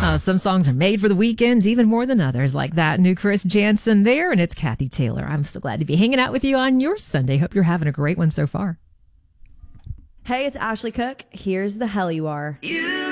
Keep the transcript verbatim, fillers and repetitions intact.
Uh, some songs are made for the weekends even more than others, like that new Chris Jansen there, and it's Kathy Taylor. I'm so glad to be hanging out with you on your Sunday. Hope you're having a great one so far. Hey, it's Ashley Cook. Here's the hell you are. You